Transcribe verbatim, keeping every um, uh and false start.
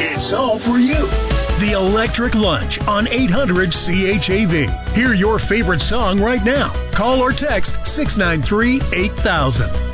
It's all for you. The Electric Lunch on eight hundred C H A V. Hear your favorite song right now. Call or text six nine three, eight thousand.